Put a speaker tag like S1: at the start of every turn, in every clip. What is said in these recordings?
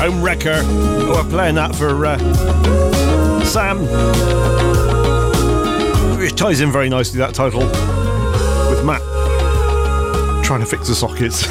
S1: Home Wrecker. Oh, we're playing that for Sam. It ties in very nicely, that title, with Matt trying to fix the sockets.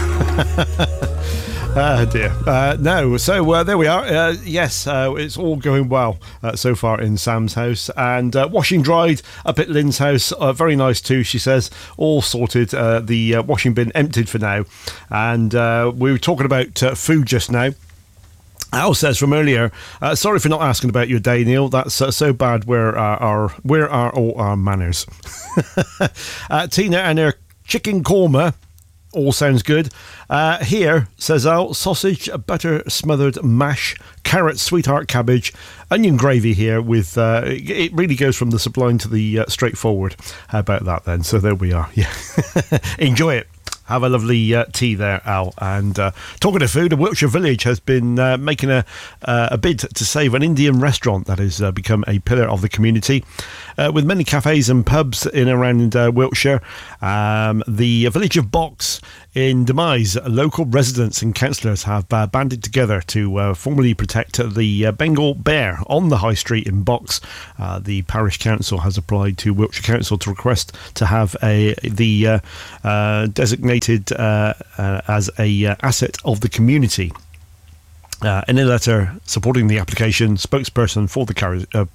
S1: Oh dear. No, so there we are. Yes, it's all going well so far in Sam's house, and washing dried up at Lynn's house. Very nice too, she says. All sorted. The washing bin emptied for now, and we were talking about food just now. Al says from earlier, sorry for not asking about your day, Neil. That's so bad. Where are all our manners? Tina and her chicken korma. All sounds good. Here, says Al, sausage, butter smothered mash, carrot, sweetheart cabbage, onion gravy here with, it really goes from the sublime to the straightforward. How about that then? So there we are. Yeah. Enjoy it. Have a lovely tea there, Al. And talking of food, a Wiltshire Village has been making a bid to save an Indian restaurant that has become a pillar of the community. With many cafes and pubs in around Wiltshire, the village of Box in Demise, local residents and councillors have banded together to formally protect the Bengal bear on the high street in Box. The parish council has applied to Wiltshire Council to request to have the designated as a asset of the community. In a letter supporting the application, spokesperson for the